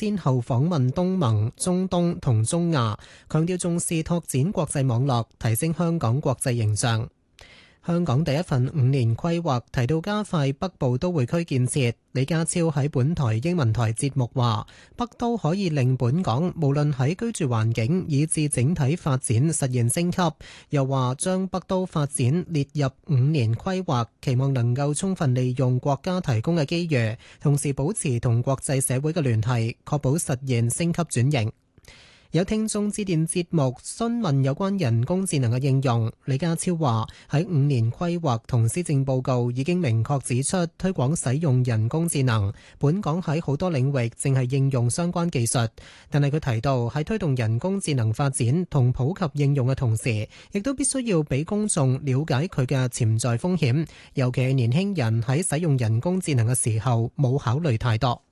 先後訪問東盟、中東同中亞，強調重視拓展國際網絡，提升香港國際形象。香港第一份5年規劃提到加快北部都會區建設。李家超喺本台英文台節目話，北都可以令本港無論喺居住環境以至整體發展實現升級。又話將北都發展列入5年規劃，期望能夠充分利用國家提供嘅機遇，同時保持同國際社會嘅聯繫，確保實現升級轉型。有聽眾致電節目詢問有關人工智能嘅應用，李家超話喺5年規劃同施政報告已經明確指出推廣使用人工智能，本港喺好多領域正係應用相關技術，但係佢提到喺推動人工智能發展同普及應用嘅同時，亦都必須要俾公眾了解佢嘅潛在風險，尤其係年輕人喺使用人工智能嘅時候冇考慮太多。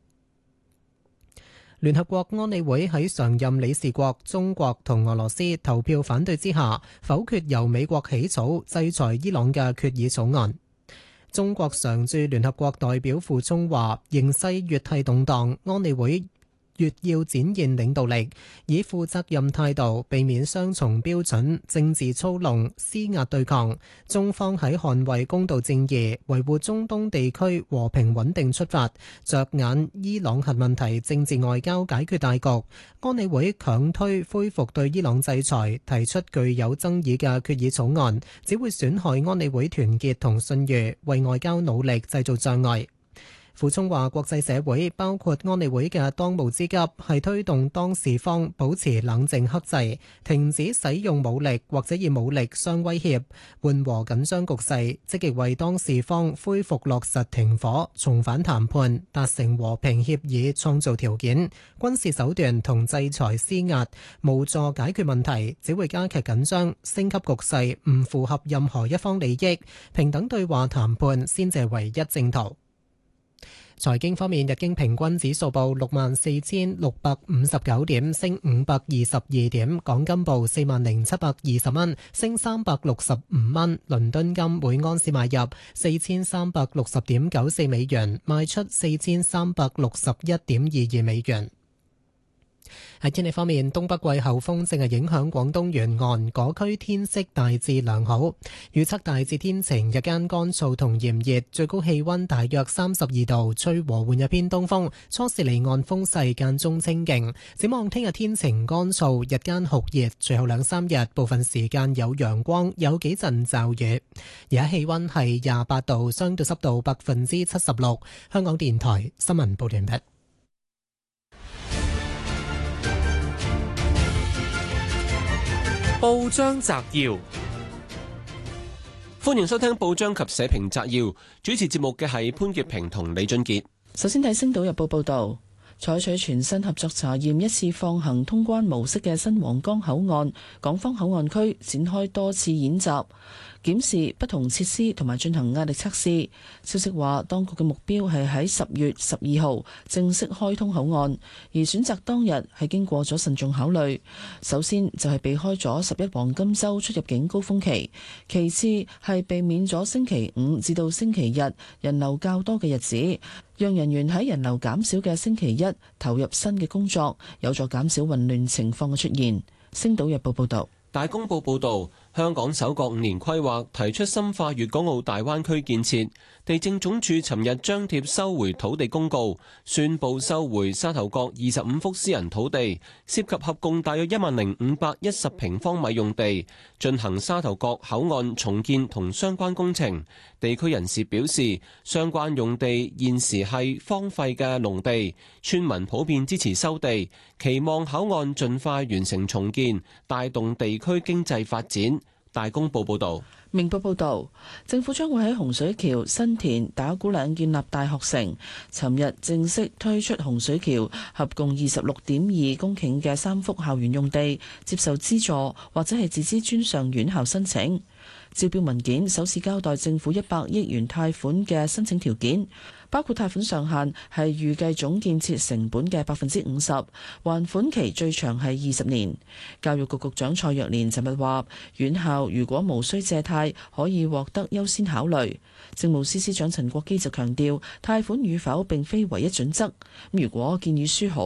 聯合國安理會喺常任理事國中國同俄羅斯投票反對之下，否決由美國起草制裁伊朗嘅決議草案。中國常駐聯合國代表傅聰話，形勢越係動盪，安理會越要展現領導力，以負責任態度避免雙重標準、政治操弄、施壓對抗。中方喺捍衛公道正義、維護中東地區和平穩定出發，着眼伊朗核問題政治外交解決大局。安理會強推恢復對伊朗制裁，提出具有爭議嘅決議草案，只會損害安理會團結同信譽，為外交努力製造障礙。傅聰話：國際社會包括安理會嘅當務之急係推動當事方保持冷靜克制，停止使用武力或者以武力相威脅，緩和緊張局勢，積極為當事方恢復落實停火、重返談判、達成和平協議創造條件。軍事手段同制裁施壓無助解決問題，只會加劇緊張，升級局勢，唔符合任何一方利益。平等對話談判先至係唯一正途。財經方面，日經平均指數報64,659點，升522點；港金報40,720蚊，升365蚊；倫敦金每安士買入4360.94美元，賣出4361.22美元。喺天氣方面，東北季候風正係影響廣東沿岸，嗰區天色大致良好。預測大致天晴，日間乾燥同炎熱，最高氣溫大約32度，吹和緩一偏東風，初時離岸風勢間中清勁。展望聽日天晴乾燥，日間酷熱，隨後2-3日部分時間有陽光，有幾陣驟雨。而家氣溫係28度，相對濕度76%。香港電台新聞報道完畢。 報章摘要，歡迎收聽報章及社評摘要。主持節目嘅係潘潔平同李俊傑。 首先睇《星島日報》報道，採取全新合作查驗一次放行通關模式嘅新皇崗口岸港方口岸區展開多次演習，檢視不同設施同埋進行壓力測試。消息話，當局嘅目標係喺10月12號正式開通口岸，而選擇當日係經過咗慎重考慮。首先就係避開咗11黃金週出入境高峰期，其次係避免咗星期五至到星期日人流較多嘅日子，讓人員喺人流減少嘅星期一投入新嘅工作，有助減少混亂情況嘅出現。星島日報報道。 大公報報導，香港首個5年規劃提出深化粵港澳大灣區建設。地政總署尋日張貼收回土地公告，宣布收回沙頭角25幅私人土地，涉及合共大約10,510平方米用地，進行沙頭角口岸重建同相關工程。地區人士表示，相關用地現時係荒廢嘅農地，村民普遍支持收地，期望口岸盡快完成重建，帶動地區經濟發展。大公報報導。 明報報導，政府將會喺洪水橋、新田、打鼓嶺建立大學城。尋日正式推出洪水橋合共26.2公頃嘅3幅校園用地，接受資助或者係自資專上院校申請。招標文件首次交代政府100億元貸款嘅申請條件，包括貸款上限係預計總建設成本嘅50%，還款期最長係20年。教育局局長蔡若蓮尋日話，院校如果無需借貸，可以獲得優先考慮。政務司司長陳國基就強調，貸款與否並非唯一準則。如果建議書好，